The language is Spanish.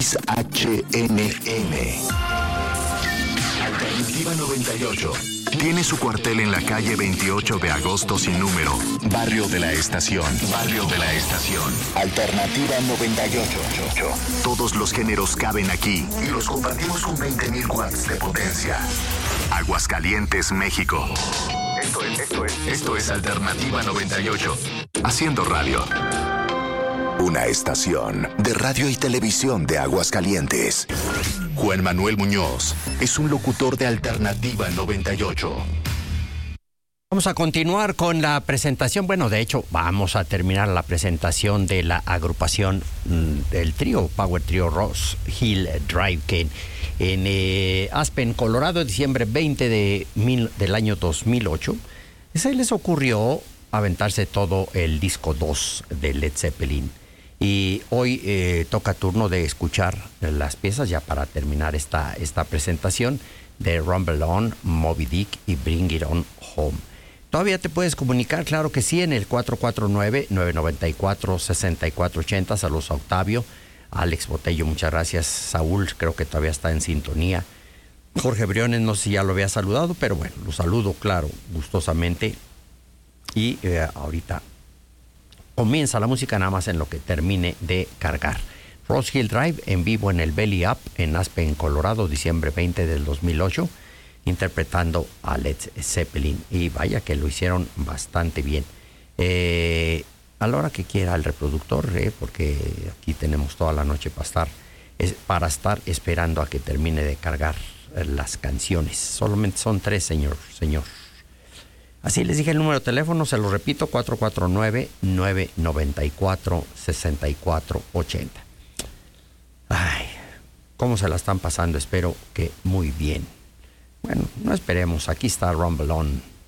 XHNM. Alternativa 98. Tiene su cuartel en la calle 28 de agosto sin número. Barrio de la Estación. Barrio de la Estación. Alternativa 98. Todos los géneros caben aquí y los compartimos con 20.000 watts de potencia. Aguascalientes, México. Esto es Alternativa 98. Haciendo radio. Una estación de radio y televisión de Aguascalientes. Juan Manuel Muñoz es un locutor de Alternativa 98. Vamos a continuar con la presentación. Bueno, de hecho, vamos a terminar la presentación de la agrupación del trío, Power Trio Rose Hill Drive, que en Aspen, Colorado, diciembre 20 del año 2008, se les ocurrió aventarse todo el disco 2 de Led Zeppelin. Y hoy toca turno de escuchar las piezas ya para terminar esta presentación de Rumble On, Moby Dick y Bring It On Home. Todavía te puedes comunicar, claro que sí, en el 449-994-6480. Saludos a Octavio, Alex Botello, muchas gracias. Saúl, creo que todavía está en sintonía. Jorge Briones, no sé si ya lo había saludado, pero bueno, lo saludo, claro, gustosamente. Y ahorita comienza la música nada más en lo que termine de cargar. Rose Hill Drive en vivo en el Belly Up en Aspen, Colorado, diciembre 20 del 2008, interpretando a Led Zeppelin. Y vaya que lo hicieron bastante bien. A la hora que quiera el reproductor, porque aquí tenemos toda la noche para estar esperando a que termine de cargar las canciones. Solamente son 3, señor. Así les dije el número de teléfono, se lo repito, 449-994-6480. Ay, ¿cómo se la están pasando? Espero que muy bien. Bueno, no esperemos, aquí está Rumble On.